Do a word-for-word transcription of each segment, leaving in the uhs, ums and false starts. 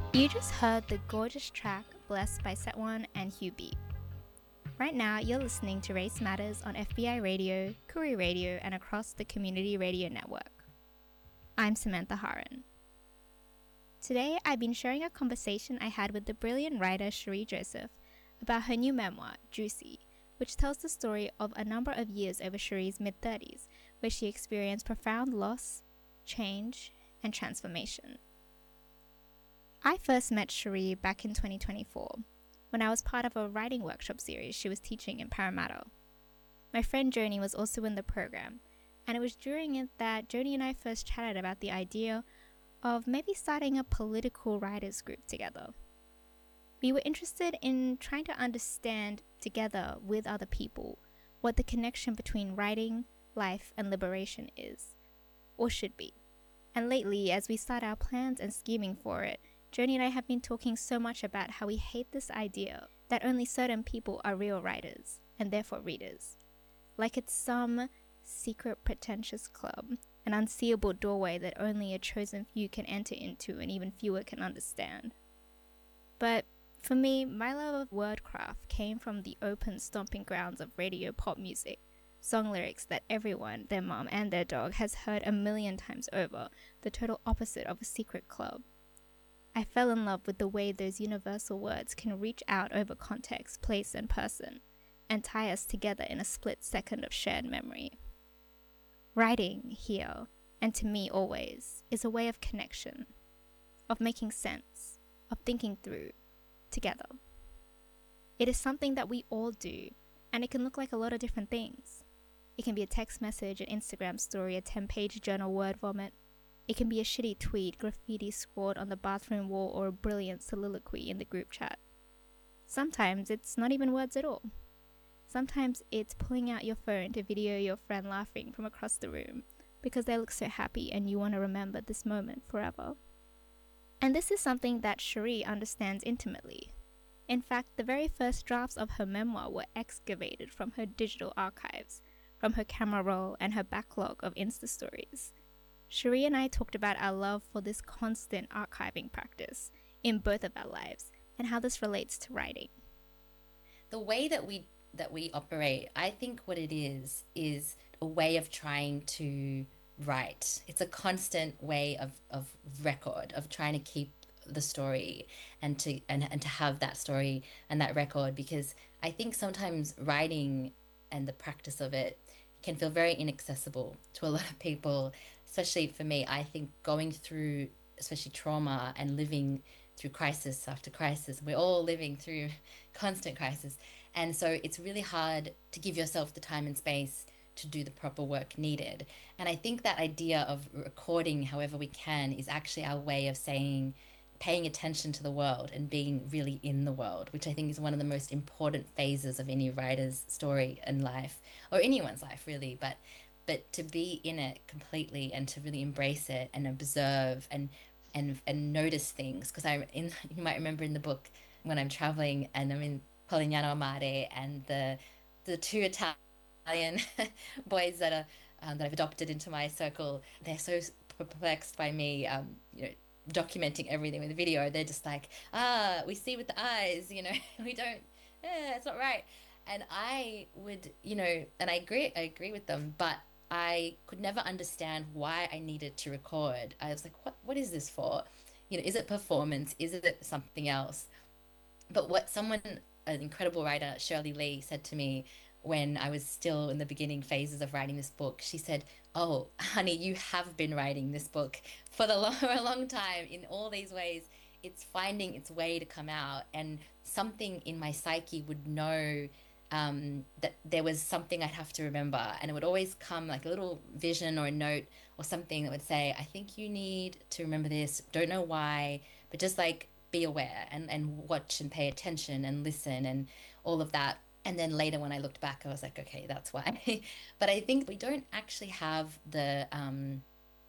You just heard the gorgeous track Blessed by Setwan and Hugh B. Right now, you're listening to Race Matters on F B I Radio, Koori Radio, and across the Community Radio Network. I'm Samantha Haran. Today, I've been sharing a conversation I had with the brilliant writer Cherie Joseph about her new memoir, Juicy, which tells the story of a number of years over Cherie's mid-thirties, where she experienced profound loss, change, and transformation. I first met Cherie back in twenty twenty-four, when I was part of a writing workshop series she was teaching in Parramatta. My friend Joni was also in the program, and it was during it that Joni and I first chatted about the idea of maybe starting a political writers group together. We were interested in trying to understand together with other people what the connection between writing, life, and liberation is, or should be. And lately, as we start our plans and scheming for it, Joni and I have been talking so much about how we hate this idea that only certain people are real writers, and therefore readers. Like it's some secret pretentious club, an unseeable doorway that only a chosen few can enter into and even fewer can understand. But for me, my love of wordcraft came from the open stomping grounds of radio pop music, song lyrics that everyone, their mom and their dog, has heard a million times over, the total opposite of a secret club. I fell in love with the way those universal words can reach out over context, place, and person, and tie us together in a split second of shared memory. Writing, here, and to me always, is a way of connection, of making sense, of thinking through, together. It is something that we all do, and it can look like a lot of different things. It can be a text message, an Instagram story, a ten-page journal word vomit. It can be a shitty tweet, graffiti scrawled on the bathroom wall, or a brilliant soliloquy in the group chat. Sometimes it's not even words at all. Sometimes it's pulling out your phone to video your friend laughing from across the room because they look so happy and you want to remember this moment forever. And this is something that Cherie understands intimately. In fact, the very first drafts of her memoir were excavated from her digital archives, from her camera roll and her backlog of Insta stories. Cherie and I talked about our love for this constant archiving practice in both of our lives and how this relates to writing. The way that we that we operate, I think what it is is a way of trying to write. It's a constant way of, of record, of trying to keep the story and to and, and to have that story and that record, because I think sometimes writing and the practice of it can feel very inaccessible to a lot of people. Especially for me, I think going through, especially trauma and living through crisis after crisis, we're all living through constant crisis. And so it's really hard to give yourself the time and space to do the proper work needed. And I think that idea of recording however we can is actually our way of saying, paying attention to the world and being really in the world, which I think is one of the most important phases of any writer's story and life, or anyone's life really. But but to be in it completely and to really embrace it and observe and and and notice things, because I in you might remember in the book when I'm traveling and I'm in Polignano a Mare, and the the two Italian boys that are um, that I've adopted into my circle, they're so perplexed by me um, you know documenting everything with video. They're just like, ah, we see with the eyes, you know we don't, eh, it's not right. And I would, you know and I agree I agree with them, but I could never understand why I needed to record. I was like, what what is this for? You know, is it performance? Is it something else? But what someone, an incredible writer, Shirley Lee, said to me when I was still in the beginning phases of writing this book, she said, oh, honey, you have been writing this book for the long, for a long time in all these ways. It's finding its way to come out, and something in my psyche would know um, that there was something I'd have to remember. And it would always come like a little vision or a note or something that would say, I think you need to remember this. Don't know why, but just like be aware and, and watch and pay attention and listen and all of that. And then later when I looked back, I was like, okay, that's why. But I think we don't actually have the, um,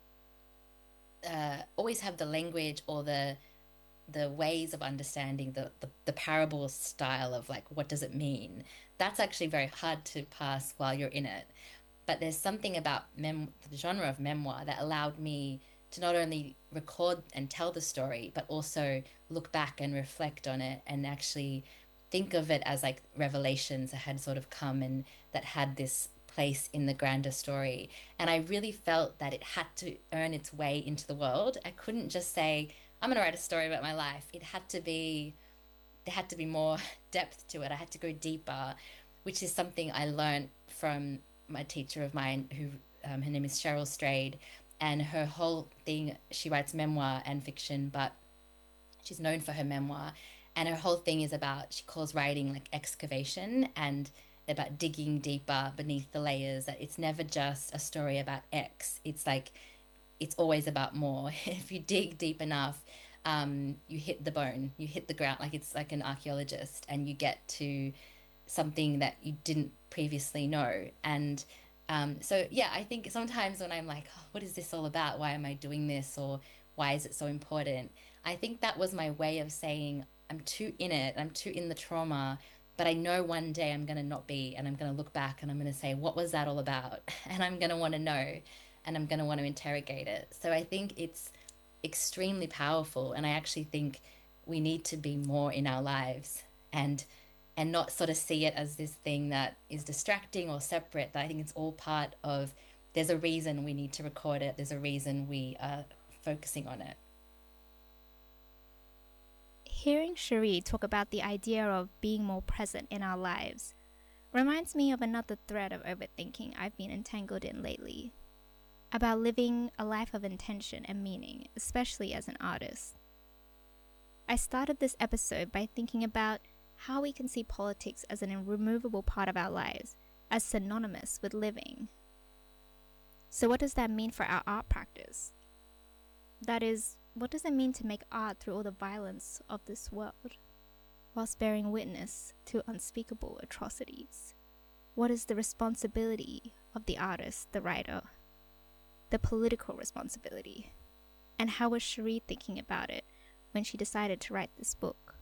uh, always have the language or the the ways of understanding the, the the parable style of like, what does it mean? That's actually very hard to pass while you're in it. But there's something about mem- the genre of memoir that allowed me to not only record and tell the story, but also look back and reflect on it and actually think of it as like revelations that had sort of come and that had this place in the grander story. And I really felt that it had to earn its way into the world. I couldn't just say, I'm going to write a story about my life. It had to be, there had to be more depth to it. I had to go deeper, which is something I learned from my teacher of mine who, um, her name is Cheryl Strayed, and her whole thing, she writes memoir and fiction, but she's known for her memoir. And her whole thing is about, she calls writing like excavation and about digging deeper beneath the layers. That it's never just a story about X. It's like, it's always about more. If you dig deep enough, um, you hit the bone, you hit the ground, like it's like an archaeologist, and you get to something that you didn't previously know. And um, so, yeah, I think sometimes when I'm like, oh, what is this all about? Why am I doing this? Or why is it so important? I think that was my way of saying, I'm too in it, I'm too in the trauma, but I know one day I'm going to not be, and I'm going to look back and I'm going to say, what was that all about? And I'm going to want to know, and I'm going to want to interrogate it. So I think it's extremely powerful. And I actually think we need to be more in our lives and and not sort of see it as this thing that is distracting or separate. I think it's all part of, there's a reason we need to record it. There's a reason we are focusing on it. Hearing Cherie talk about the idea of being more present in our lives reminds me of another thread of overthinking I've been entangled in lately, about living a life of intention and meaning, especially as an artist. I started this episode by thinking about how we can see politics as an irremovable part of our lives, as synonymous with living. So what does that mean for our art practice? That is, what does it mean to make art through all the violence of this world, whilst bearing witness to unspeakable atrocities? What is the responsibility of the artist, the writer, the political responsibility? And how was Cherie thinking about it when she decided to write this book?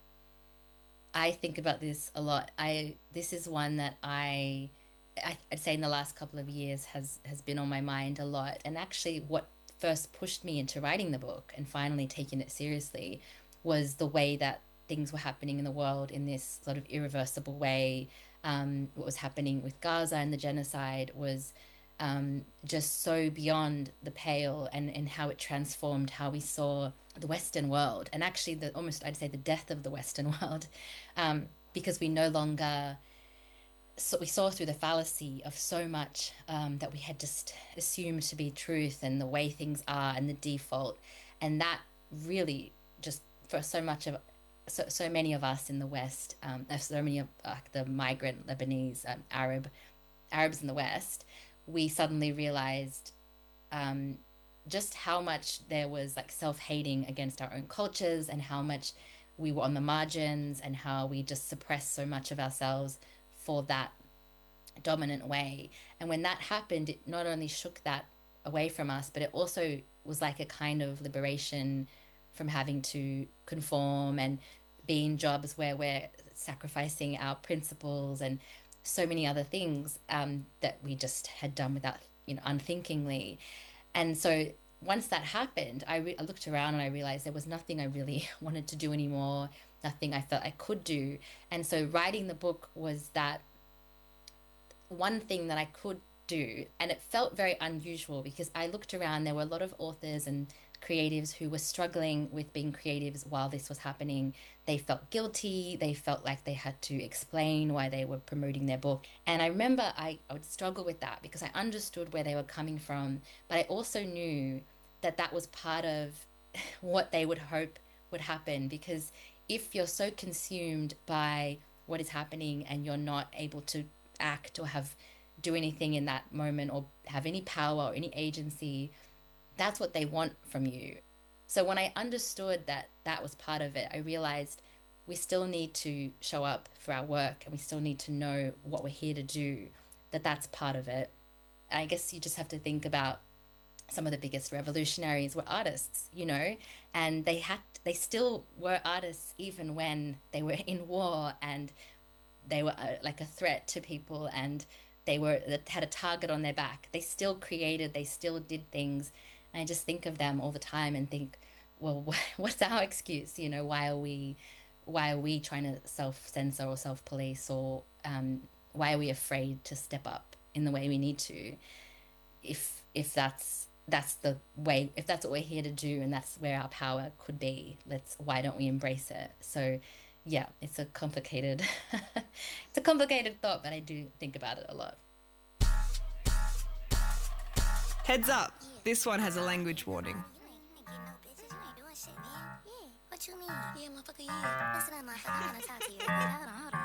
I think about this a lot. I this is one that I, I I'd say in the last couple of years has has been on my mind a lot. And actually, what first pushed me into writing the book and finally taking it seriously was the way that things were happening in the world in this sort of irreversible way. Um, what was happening with Gaza and the genocide was um, just so beyond the pale, and, and how it transformed how we saw the Western world, and actually the almost I'd say the death of the Western world, um, because we no longer so we saw through the fallacy of so much um, that we had just assumed to be truth and the way things are and the default, and that really just for so much of so so many of us in the West, um, so many of uh, the migrant Lebanese, um, Arab Arabs in the West, we suddenly realized um, just how much there was like self-hating against our own cultures, and how much we were on the margins, and how we just suppressed so much of ourselves for that dominant way. And when that happened, it not only shook that away from us, but it also was like a kind of liberation from having to conform and be in jobs where we're sacrificing our principles and so many other things um, that we just had done without, you know, unthinkingly. And so once that happened, I, re- I looked around and I realized there was nothing I really wanted to do anymore, nothing I felt I could do. And so writing the book was that one thing that I could do. And it felt very unusual because I looked around, there were a lot of authors and creatives who were struggling with being creatives while this was happening. They felt guilty. They felt like they had to explain why they were promoting their book. And I remember I, I would struggle with that because I understood where they were coming from, but I also knew that that was part of what they would hope would happen. Because if you're so consumed by what is happening and you're not able to act or have do anything in that moment or have any power or any agency, that's what they want from you. So when I understood that that was part of it, I realized we still need to show up for our work and we still need to know what we're here to do, that that's part of it. I guess you just have to think about some of the biggest revolutionaries were artists, you know, and they had they still were artists even when they were in war and they were uh, like a threat to people, and they were they had a target on their back. They still created, they still did things. I just think of them all the time and think, well, what's our excuse? You know, why are we, why are we trying to self-censor or self-police, or um, why are we afraid to step up in the way we need to? If if that's that's the way, if that's what we're here to do, and that's where our power could be, let's why don't we embrace it? So, yeah, it's a complicated, it's a complicated thought, but I do think about it a lot. Heads up, this one has a language warning. What you mean? Yeah, motherfucker, yeah. Listen up, motherfucker. I'm gonna talk to you. Hold on, hold on.